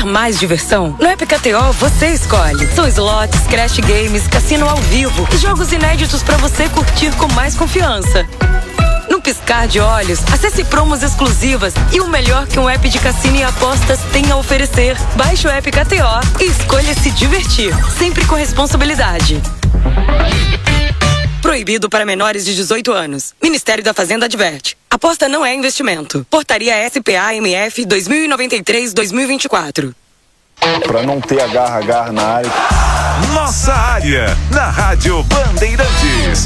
Quer mais diversão? No App KTO você escolhe. São slots, crash games, cassino ao vivo e jogos inéditos para você curtir com mais confiança. Num piscar de olhos, acesse promos exclusivas e o melhor que um app de cassino e apostas tem a oferecer. Baixe o App KTO e escolha se divertir, sempre com responsabilidade. Proibido para menores de 18 anos. Ministério da Fazenda adverte. Aposta não é investimento. Portaria SPA-MF 2093-2024. Para não ter agarra na área. Nossa área, na Rádio Bandeirantes.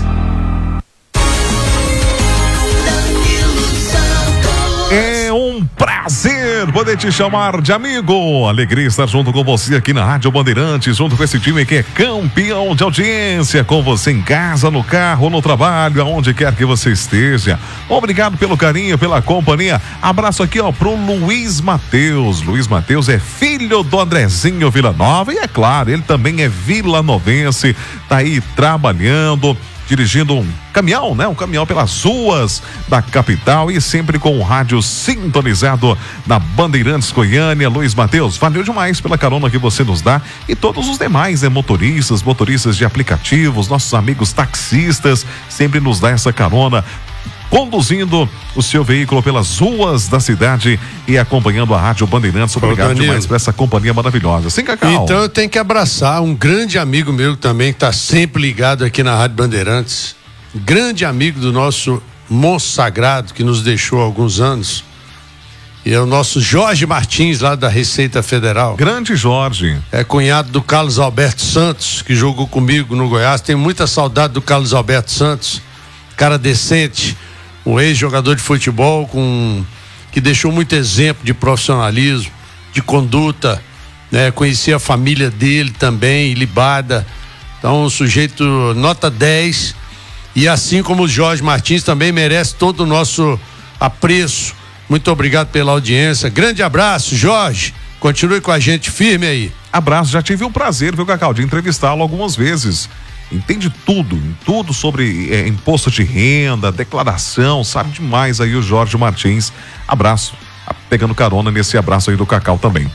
É um prazer poder te chamar de amigo. Alegria estar junto com você aqui na Rádio Bandeirantes, junto com esse time que é campeão de audiência, com você em casa, no carro, no trabalho, aonde quer que você esteja. Obrigado pelo carinho, pela companhia. Abraço aqui, pro Luiz Matheus. Luiz Matheus é filho do Andrezinho Villanova e, é claro, ele também é vilanovense, tá aí trabalhando, dirigindo um caminhão, né? Um caminhão pelas ruas da capital e sempre com o rádio sintonizado na Bandeirantes Goiânia. Luiz Matheus, valeu demais pela carona que você nos dá e todos os demais, né? Motoristas de aplicativos, nossos amigos taxistas, sempre nos dá essa carona, conduzindo o seu veículo pelas ruas da cidade e acompanhando a Rádio Bandeirantes. Obrigado demais por essa companhia maravilhosa. Sim, Cacau? Então eu tenho que abraçar um grande amigo meu também, que está sempre ligado aqui na Rádio Bandeirantes. Grande amigo do nosso Monstro Sagrado, que nos deixou há alguns anos. E é o nosso Jorge Martins, lá da Receita Federal. Grande Jorge. É cunhado do Carlos Alberto Santos, que jogou comigo no Goiás. Tenho muita saudade do Carlos Alberto Santos. Cara decente, um ex-jogador de futebol que deixou muito exemplo de profissionalismo, de conduta, né? Conheci a família dele também, ilibada. Então, um sujeito nota 10. E assim como o Jorge Martins também merece todo o nosso apreço. Muito obrigado pela audiência. Grande abraço, Jorge. Continue com a gente firme aí. Abraço, já tive o prazer, viu, Cacau, de entrevistá-lo algumas vezes. Entende tudo sobre imposto de renda, declaração, sabe demais aí o Jorge Martins. Abraço, pegando carona nesse abraço aí do Cacau também.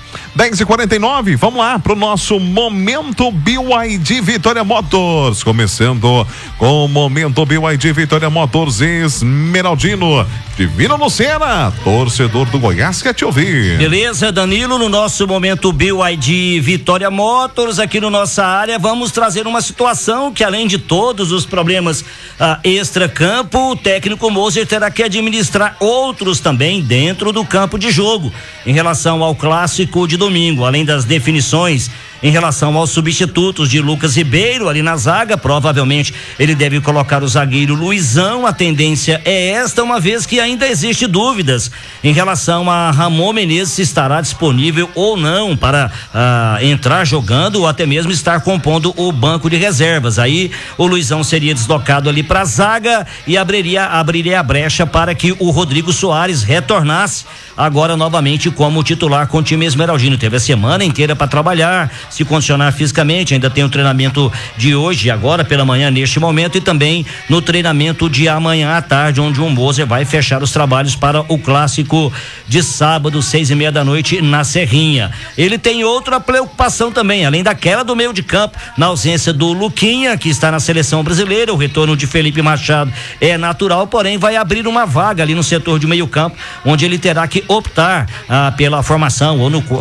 10h49, vamos lá pro nosso Momento BYD Vitória Motors, começando com o Momento BYD Vitória Motors Esmeraldino. Divino Lucena, torcedor do Goiás, quer te ouvir. Beleza, Danilo, no nosso Momento BYD Vitória Motors, aqui no nossa área, vamos trazer uma situação que, além de todos os problemas extra-campo, o técnico Moser terá que administrar outros também dentro do campo de jogo, em relação ao clássico de domingo, além das definições em relação aos substitutos de Lucas Ribeiro ali na zaga. Provavelmente ele deve colocar o zagueiro Luizão. A tendência é esta, uma vez que ainda existe dúvidas em relação a Ramon Menezes, se estará disponível ou não para entrar jogando ou até mesmo estar compondo o banco de reservas. Aí o Luizão seria deslocado ali para a zaga e abriria a brecha para que o Rodrigo Soares retornasse agora novamente como titular com o time esmeraldino. Teve a semana inteira para trabalhar, se condicionar fisicamente, ainda tem o treinamento de hoje, agora pela manhã, neste momento, e também no treinamento de amanhã à tarde, onde o Moser vai fechar os trabalhos para o clássico de sábado, 6:30 da noite, na Serrinha. Ele tem outra preocupação também, além daquela do meio de campo, na ausência do Luquinha, que está na seleção brasileira. O retorno de Felipe Machado é natural, porém vai abrir uma vaga ali no setor de meio campo, onde ele terá que optar pela formação ou no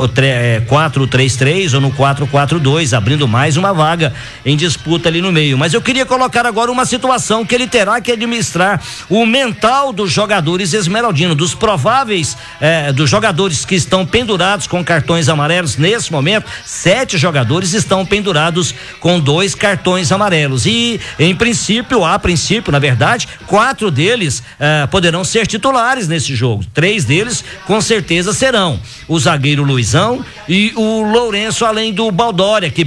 4-3-3 ou no 4-4-2, abrindo mais uma vaga em disputa ali no meio. Mas eu queria colocar agora uma situação que ele terá que administrar o mental dos jogadores esmeraldinos, dos prováveis dos jogadores que estão pendurados com cartões amarelos. Nesse momento, 7 jogadores estão pendurados com 2 cartões amarelos e a princípio, na verdade, 4 deles poderão ser titulares nesse jogo. 3 deles com certeza serão o zagueiro Luizão e o Lourenço, além do Baldória, que